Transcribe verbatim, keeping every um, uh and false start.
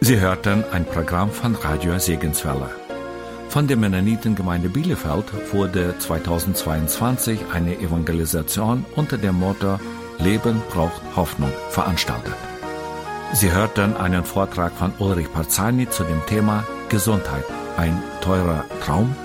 Sie hörten ein Programm von Radio Segenswelle. Von der Mennonitengemeinde Bielefeld wurde zweitausendzweiundzwanzig eine Evangelisation unter dem Motto Leben braucht Hoffnung veranstaltet. Sie hörten einen Vortrag von Ulrich Parzani zu dem Thema Gesundheit, ein teurer Traum.